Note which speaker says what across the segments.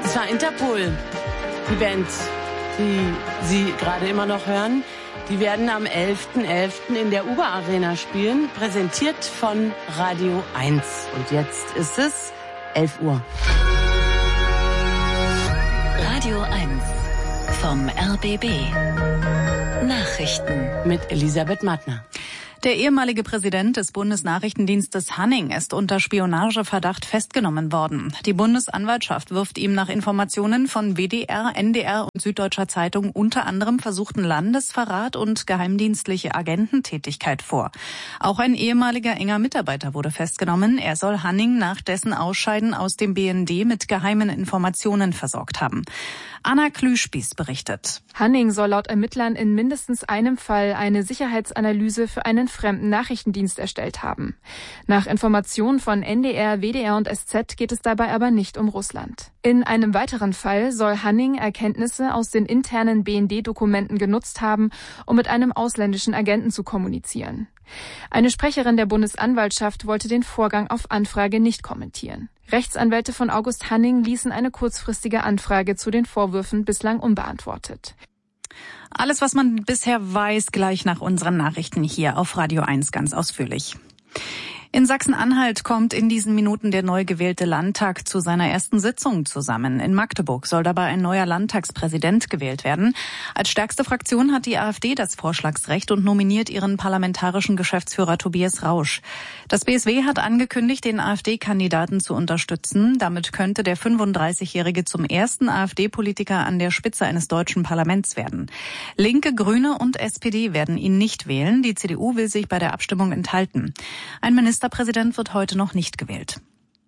Speaker 1: Das war Interpol, die Band, die Sie gerade immer noch hören. Die werden am 11.11. in der Uber Arena spielen, präsentiert von Radio 1. Und jetzt ist es 11 Uhr.
Speaker 2: Radio 1 vom RBB. Nachrichten
Speaker 1: Mit Elisabeth Mattner.
Speaker 3: Der ehemalige Präsident des Bundesnachrichtendienstes Hanning ist unter Spionageverdacht festgenommen worden. Die Bundesanwaltschaft wirft ihm nach Informationen von WDR, NDR und Süddeutscher Zeitung unter anderem versuchten Landesverrat und geheimdienstliche Agententätigkeit vor. Auch ein ehemaliger enger Mitarbeiter wurde festgenommen. Er soll Hanning nach dessen Ausscheiden aus dem BND mit geheimen Informationen versorgt haben. Anna Klüspieß berichtet.
Speaker 4: Hanning soll laut Ermittlern in mindestens einem Fall eine Sicherheitsanalyse für einen fremden Nachrichtendienst erstellt haben. Nach Informationen von NDR, WDR und SZ geht es dabei aber nicht um Russland. In einem weiteren Fall soll Hanning Erkenntnisse aus den internen BND-Dokumenten genutzt haben, um mit einem ausländischen Agenten zu kommunizieren. Eine Sprecherin der Bundesanwaltschaft wollte den Vorgang auf Anfrage nicht kommentieren. Rechtsanwälte von August Hanning ließen eine kurzfristige Anfrage zu den Vorwürfen bislang unbeantwortet.
Speaker 3: Alles, was man bisher weiß, gleich nach unseren Nachrichten hier auf Radio 1 ganz ausführlich. In Sachsen-Anhalt kommt in diesen Minuten der neu gewählte Landtag zu seiner ersten Sitzung zusammen. In Magdeburg soll dabei ein neuer Landtagspräsident gewählt werden. Als stärkste Fraktion hat die AfD das Vorschlagsrecht und nominiert ihren parlamentarischen Geschäftsführer Tobias Rausch. Das BSW hat angekündigt, den AfD-Kandidaten zu unterstützen. Damit könnte der 35-Jährige zum ersten AfD-Politiker an der Spitze eines deutschen Parlaments werden. Linke, Grüne und SPD werden ihn nicht wählen. Die CDU will sich bei der Abstimmung enthalten. Ein Ministerpräsident wird heute noch nicht gewählt.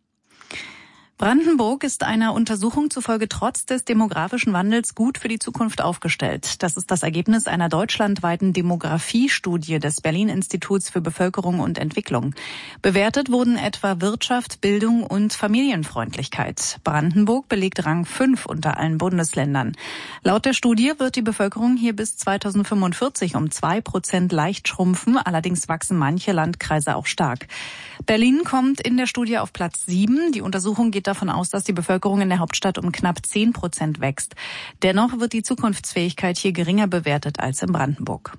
Speaker 3: Brandenburg ist einer Untersuchung zufolge trotz des demografischen Wandels gut für die Zukunft aufgestellt. Das ist das Ergebnis einer deutschlandweiten Demografiestudie des Berlin-Instituts für Bevölkerung und Entwicklung. Bewertet wurden etwa Wirtschaft, Bildung und Familienfreundlichkeit. Brandenburg belegt Rang 5 unter allen Bundesländern. Laut der Studie wird die Bevölkerung hier bis 2045 um 2% leicht schrumpfen. Allerdings wachsen manche Landkreise auch stark. Berlin kommt in der Studie auf Platz 7. Die Untersuchung geht davon aus, dass die Bevölkerung in der Hauptstadt um knapp 10% wächst. Dennoch wird die Zukunftsfähigkeit hier geringer bewertet als in Brandenburg.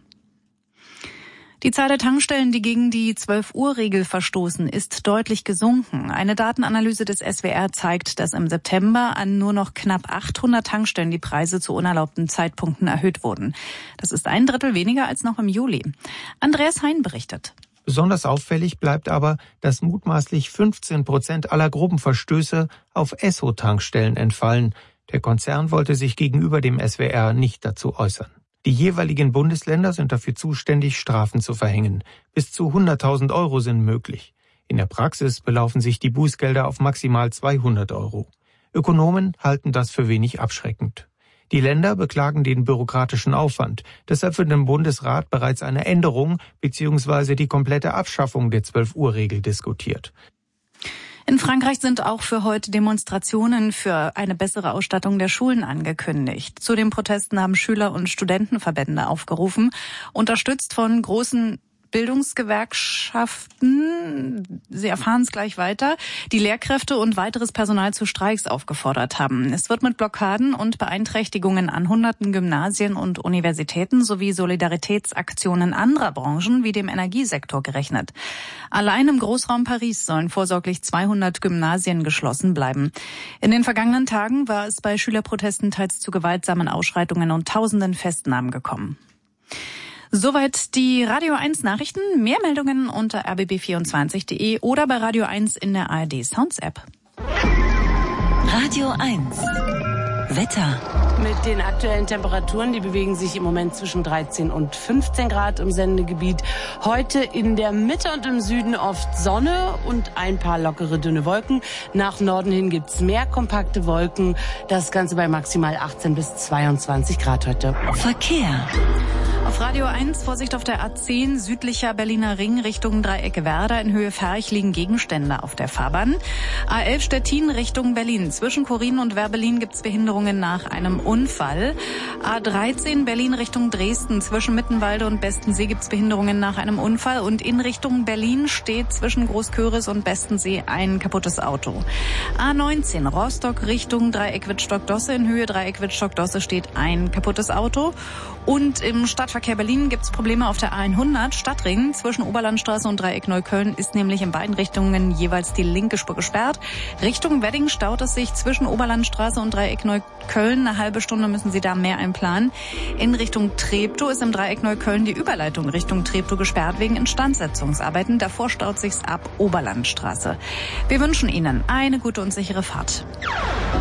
Speaker 3: Die Zahl der Tankstellen, die gegen die 12-Uhr-Regel verstoßen, ist deutlich gesunken. Eine Datenanalyse des SWR zeigt, dass im September an nur noch knapp 800 Tankstellen die Preise zu unerlaubten Zeitpunkten erhöht wurden. Das ist 1/3 weniger als noch im Juli. Andreas Hein berichtet.
Speaker 5: Besonders auffällig bleibt aber, dass mutmaßlich 15% aller Gruppenverstöße auf Esso-Tankstellen entfallen. Der Konzern wollte sich gegenüber dem SWR nicht dazu äußern. Die jeweiligen Bundesländer sind dafür zuständig, Strafen zu verhängen. Bis zu 100.000 € sind möglich. In der Praxis belaufen sich die Bußgelder auf maximal 200 €. Ökonomen halten das für wenig abschreckend. Die Länder beklagen den bürokratischen Aufwand. Deshalb wird im Bundesrat bereits eine Änderung bzw. die komplette Abschaffung der 12-Uhr-Regel diskutiert.
Speaker 3: In Frankreich sind auch für heute Demonstrationen für eine bessere Ausstattung der Schulen angekündigt. Zu den Protesten haben Schüler- und Studentenverbände aufgerufen, unterstützt von großen Bildungsgewerkschaften, Sie erfahren es gleich weiter, die Lehrkräfte und weiteres Personal zu Streiks aufgefordert haben. Es wird mit Blockaden und Beeinträchtigungen an hunderten Gymnasien und Universitäten sowie Solidaritätsaktionen anderer Branchen wie dem Energiesektor gerechnet. Allein im Großraum Paris sollen vorsorglich 200 Gymnasien geschlossen bleiben. In den vergangenen Tagen war es bei Schülerprotesten teils zu gewaltsamen Ausschreitungen und tausenden Festnahmen gekommen. Soweit die Radio 1 Nachrichten. Mehr Meldungen unter rbb24.de oder bei Radio 1 in der ARD Sounds App.
Speaker 2: Radio 1 Wetter.
Speaker 1: Mit den aktuellen Temperaturen, die bewegen sich im Moment zwischen 13 und 15 Grad im Sendegebiet. Heute in der Mitte und im Süden oft Sonne und ein paar lockere, dünne Wolken. Nach Norden hin gibt's mehr kompakte Wolken. Das Ganze bei maximal 18 bis 22 Grad heute.
Speaker 2: Verkehr.
Speaker 1: Auf
Speaker 3: Auf Radio 1 Vorsicht auf der A10 südlicher Berliner Ring Richtung Dreieck-Werder in Höhe Ferch liegen Gegenstände auf der Fahrbahn. A11 Stettin Richtung Berlin. Zwischen Chorin und Werbelin gibt es Behinderungen nach einem Unfall. A13 Berlin Richtung Dresden. Zwischen Mittenwalde und Bestensee gibt es Behinderungen nach einem Unfall. Und in Richtung Berlin steht zwischen Großköris und Bestensee ein kaputtes Auto. A19 Rostock Richtung Dreieck-Wittstock-Dosse. In Höhe Dreieck-Wittstock-Dosse steht ein kaputtes Auto. Und im Stadtverkehr Berlin gibt es Probleme auf der A100 Stadtring. Zwischen Oberlandstraße und Dreieck Neukölln ist nämlich in beiden Richtungen jeweils die linke Spur gesperrt. Richtung Wedding staut es sich zwischen Oberlandstraße und Dreieck Neukölln. Eine halbe Stunde müssen Sie da mehr einplanen. In Richtung Treptow ist im Dreieck Neukölln die Überleitung Richtung Treptow gesperrt wegen Instandsetzungsarbeiten. Davor staut sich's ab Oberlandstraße. Wir wünschen Ihnen eine gute und sichere Fahrt.